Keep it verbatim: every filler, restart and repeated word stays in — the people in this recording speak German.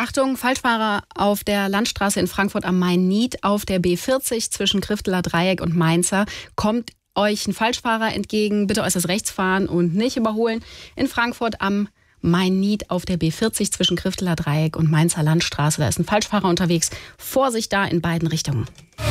Achtung, Falschfahrer auf der Landstraße in Frankfurt am Main-Nied auf der B vierzig zwischen Krifteler Dreieck und Mainzer kommt euch ein Falschfahrer entgegen. Bitte äußerst rechts fahren und nicht überholen. In Frankfurt am Main-Nied auf der B vierzig zwischen Krifteler Dreieck und Mainzer Landstraße. Da ist ein Falschfahrer unterwegs. Vorsicht da in beiden Richtungen.